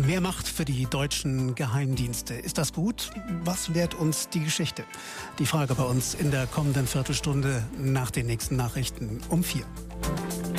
Mehr Macht für die deutschen Geheimdienste. Ist das gut? Was lehrt uns die Geschichte? Die Frage bei uns in der kommenden Viertelstunde nach den nächsten Nachrichten um 4.